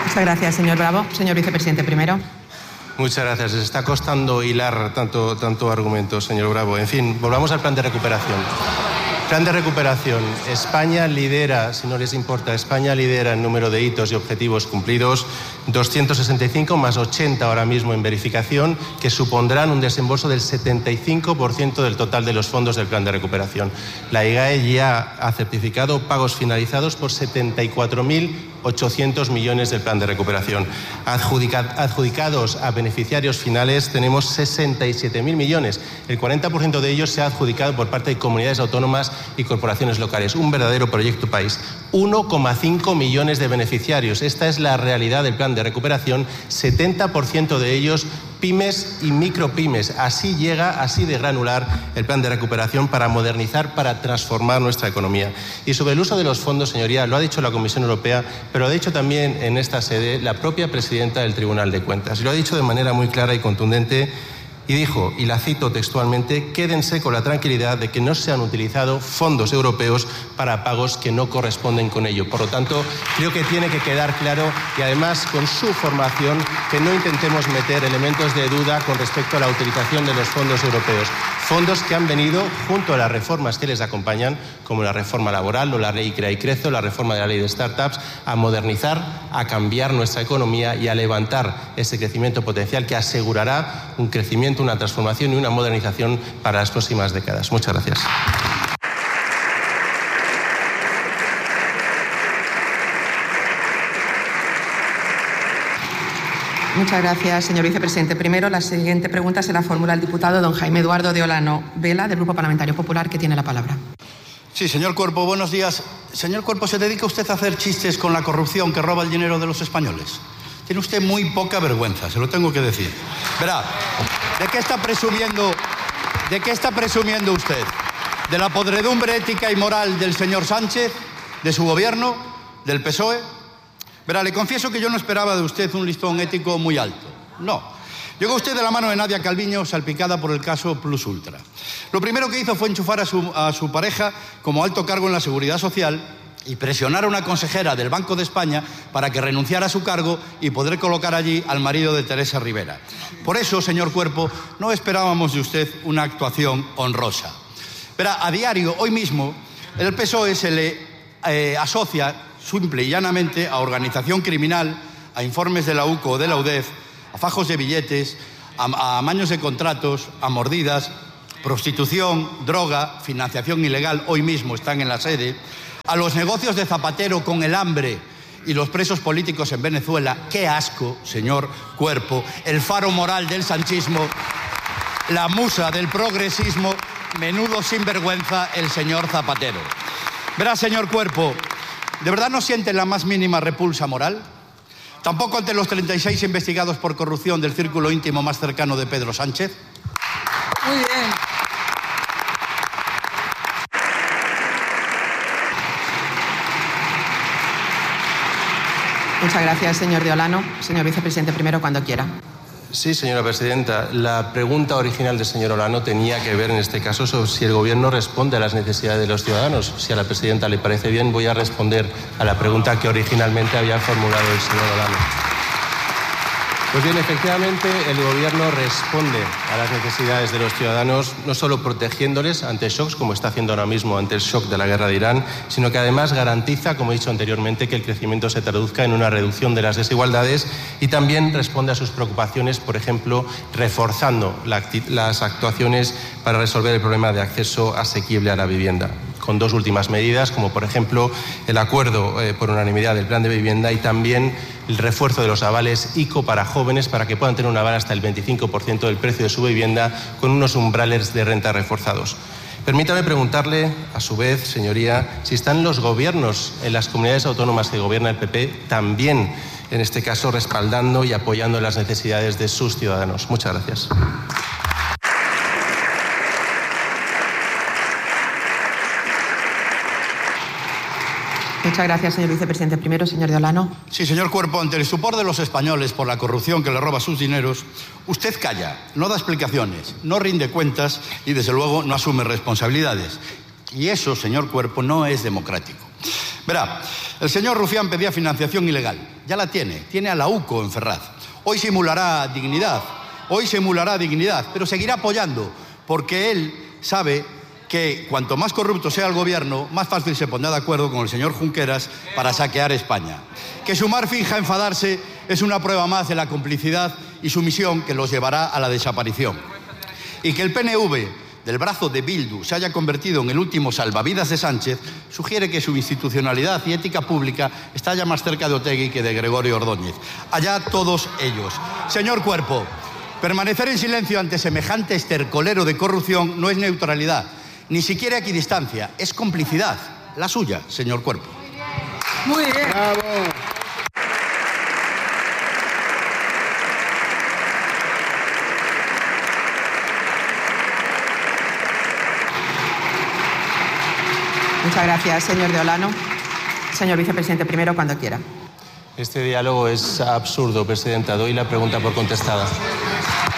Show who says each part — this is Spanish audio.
Speaker 1: Muchas gracias, señor Bravo. Señor vicepresidente primero.
Speaker 2: Muchas gracias. Les está costando hilar tanto argumento, señor Bravo. En fin, volvamos al plan de recuperación. Plan de recuperación. España lidera, si no les importa, España lidera el número de hitos y objetivos cumplidos, 265 más 80 ahora mismo en verificación, que supondrán un desembolso del 75% del total de los fondos del plan de recuperación. La IGAE ya ha certificado pagos finalizados por 74.800 millones del plan de recuperación. Adjudicados a beneficiarios finales tenemos 67.000 millones. El 40% de ellos se ha adjudicado por parte de comunidades autónomas y corporaciones locales. Un verdadero proyecto país. 1,5 millones de beneficiarios. Esta es la realidad del plan de recuperación. 70% de ellos pymes y micropymes. Así llega, así de granular el plan de recuperación para modernizar, para transformar nuestra economía. Y sobre el uso de los fondos, señoría, lo ha dicho la Comisión Europea, pero lo ha dicho también en esta sede la propia presidenta del Tribunal de Cuentas. Y lo ha dicho de manera muy clara y contundente. Y dijo, y la cito textualmente, quédense con la tranquilidad de que no se han utilizado fondos europeos para pagos que no corresponden con ello. Por lo tanto, creo que tiene que quedar claro, y además con su formación, que no intentemos meter elementos de duda con respecto a la utilización de los fondos europeos. Fondos que han venido junto a las reformas que les acompañan, como la reforma laboral o la ley Crea y Crece, la reforma de la ley de startups, a modernizar, a cambiar nuestra economía y a levantar ese crecimiento potencial que asegurará un crecimiento, una transformación y una modernización para las próximas décadas. Muchas gracias.
Speaker 1: Muchas gracias, señor vicepresidente. Primero, la siguiente pregunta se la formula el diputado don Jaime Eduardo de Olano Vela, del Grupo Parlamentario Popular, que tiene la palabra.
Speaker 3: Sí, señor Cuerpo, buenos días. Señor Cuerpo, ¿se dedica usted a hacer chistes con la corrupción que roba el dinero de los españoles? Tiene usted muy poca vergüenza, se lo tengo que decir. Verá, ¿de qué está presumiendo usted? ¿De la podredumbre ética y moral del señor Sánchez, de su gobierno, del PSOE? Verá, le confieso que yo no esperaba de usted un listón ético muy alto. No. Llegó usted de la mano de Nadia Calviño, salpicada por el caso Plus Ultra. Lo primero que hizo fue enchufar a su pareja como alto cargo en la Seguridad Social y presionar a una consejera del Banco de España para que renunciara a su cargo y poder colocar allí al marido de Teresa Rivera. Por eso, señor Cuerpo, no esperábamos de usted una actuación honrosa. Verá, a diario, hoy mismo, el PSOE se le asocia simple y llanamente a organización criminal, a informes de la UCO o de la UDEF, a fajos de billetes, a amaños de contratos, a mordidas, prostitución, droga, financiación ilegal, hoy mismo están en la sede, a los negocios de Zapatero con el hambre y los presos políticos en Venezuela. ¡Qué asco, señor Cuerpo! El faro moral del sanchismo, la musa del progresismo, menudo sinvergüenza el señor Zapatero. Verá, señor Cuerpo, ¿de verdad no siente la más mínima repulsa moral? ¿Tampoco ante los 36 investigados por corrupción del círculo íntimo más cercano de Pedro Sánchez?
Speaker 1: Muy bien. Muchas gracias, señor de Olano. Señor vicepresidente primero, cuando quiera.
Speaker 2: Sí, señora presidenta. La pregunta original del señor Olano tenía que ver en este caso sobre si el Gobierno responde a las necesidades de los ciudadanos. Si a la presidenta le parece bien, voy a responder a la pregunta que originalmente había formulado el señor Olano. Pues bien, efectivamente, el Gobierno responde a las necesidades de los ciudadanos, no solo protegiéndoles ante shocks, como está haciendo ahora mismo ante el shock de la guerra de Irán, sino que además garantiza, como he dicho anteriormente, que el crecimiento se traduzca en una reducción de las desigualdades y también responde a sus preocupaciones, por ejemplo, reforzando las actuaciones para resolver el problema de acceso asequible a la vivienda, con dos últimas medidas, como por ejemplo el acuerdo por unanimidad del plan de vivienda y también el refuerzo de los avales ICO para jóvenes para que puedan tener un aval hasta el 25% del precio de su vivienda con unos umbrales de renta reforzados. Permítame preguntarle, a su vez, señoría, si están los gobiernos en las comunidades autónomas que gobierna el PP también, en este caso, respaldando y apoyando las necesidades de sus ciudadanos. Muchas gracias.
Speaker 1: Muchas gracias, señor vicepresidente primero. Señor de Olano.
Speaker 3: Sí, señor Cuerpo, ante el estupor de los españoles por la corrupción que le roba sus dineros, usted calla, no da explicaciones, no rinde cuentas y, desde luego, no asume responsabilidades. Y eso, señor Cuerpo, no es democrático. Verá, el señor Rufián pedía financiación ilegal. Ya la tiene. Tiene a la UCO en Ferraz. Hoy simulará dignidad, pero seguirá apoyando, porque él sabe que cuanto más corrupto sea el gobierno, más fácil se pondrá de acuerdo con el señor Junqueras para saquear España. Que Sumar finja enfadarse es una prueba más de la complicidad y sumisión que los llevará a la desaparición. Y que el PNV, del brazo de Bildu, se haya convertido en el último salvavidas de Sánchez, sugiere que su institucionalidad y ética pública está ya más cerca de Otegi que de Gregorio Ordóñez. Allá todos ellos. Señor Cuerpo, permanecer en silencio ante semejante estercolero de corrupción no es neutralidad, ni siquiera equidistancia, es complicidad. La suya, señor Cuerpo.
Speaker 1: Muy bien.
Speaker 4: Bravo.
Speaker 1: Muchas gracias, señor de Olano. Señor vicepresidente, primero, cuando quiera.
Speaker 2: Este diálogo es absurdo, presidenta. Doy la pregunta por contestada.